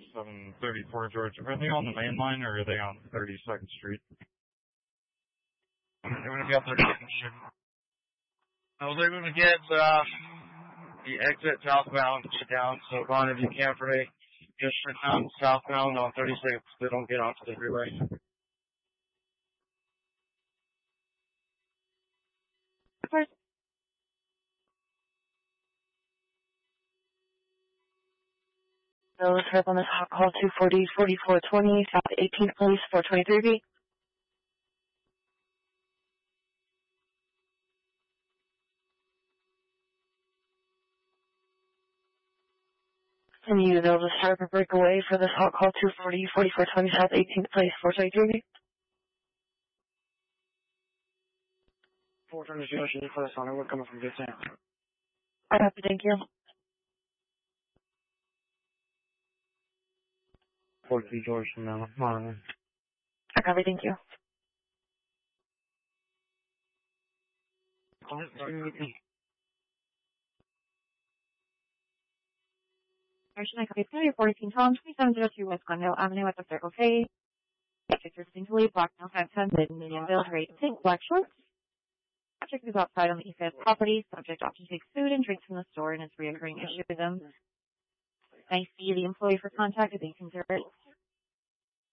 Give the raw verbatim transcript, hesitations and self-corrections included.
seven thirty-four George. Are they on the main line or are they on thirty-second Street? They're going to be on thirty-second Street. Oh, they're going to get uh, the exit southbound down. So, Ron, if you can, for me, just for down southbound on thirty-six. They don't get onto the freeway. First. So let's head on this hot call two forty, forty-four twenty, South eighteenth Police, four twenty-three B. And you able to start a breakaway for this hot call two forty, forty-four twenty, South eighteenth Place, four twenty-three B. four twenty-three, Ocean, close on it. We're coming from Good Sam. I copy, thank you. forty George from now. Come on. I copy, thank you. Ocean, I copy. Failure fourteen, Tom, twenty-seven oh two West Glendale Avenue at the Circle K. Victor Stingley, Black Nail five ten, mid medium build rate, pink, black shorts. Subject is outside on the east side of the property. Subject often takes food and drinks from the store and it's a reoccurring issue with them. I see the employee for contact if they consider it.